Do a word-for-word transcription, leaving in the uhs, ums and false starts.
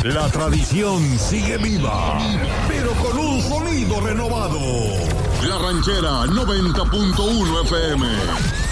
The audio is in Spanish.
La tradición sigue viva, pero con un sonido renovado. La Ranchera noventa punto uno F M.